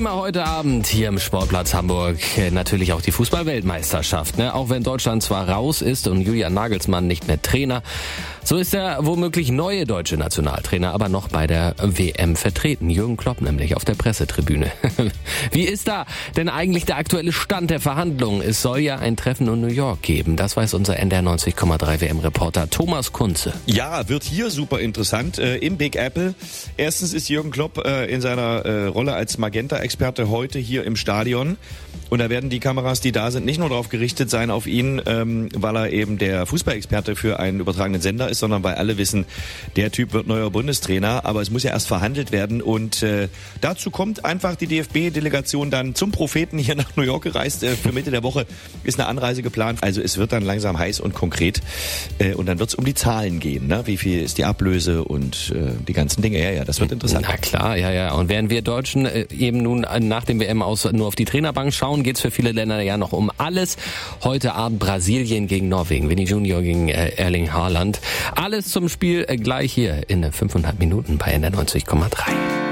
Thema heute Abend hier im Sportplatz Hamburg natürlich auch die Fußball-Weltmeisterschaft. Auch wenn Deutschland zwar raus ist und Julian Nagelsmann nicht mehr Trainer, so ist der womöglich neue deutsche Nationaltrainer aber noch bei der WM vertreten. Jürgen Klopp nämlich auf der Pressetribüne. Wie ist da denn eigentlich der aktuelle Stand der Verhandlungen? Es soll ja ein Treffen in New York geben. Das weiß unser NDR 90,3 WM-Reporter Thomas Kunze. Ja, wird hier super interessant im Big Apple. Erstens ist Jürgen Klopp in seiner Rolle als Magenta-Experte heute hier im Stadion. Und da werden die Kameras, die da sind, nicht nur darauf gerichtet sein auf ihn, weil er eben der Fußballexperte für einen übertragenen Sender ist, sondern weil alle wissen, der Typ wird neuer Bundestrainer. Aber es muss ja erst verhandelt werden. Und dazu kommt einfach die DFB-Delegation dann zum Propheten hier nach New York gereist. Für Mitte der Woche ist eine Anreise geplant. Also es wird dann langsam heiß und konkret. Und dann wird es um die Zahlen gehen. Ne? Wie viel ist die Ablöse und die ganzen Dinge. Ja, das wird interessant. Na klar, ja. Und während wir Deutschen eben nun nach dem WM aus nur auf die Trainerbank schauen, geht's für viele Länder ja noch um alles. Heute Abend Brasilien gegen Norwegen, Vinny Junior gegen Erling Haaland. Alles zum Spiel gleich hier in 500 Minuten bei NDR 90,3.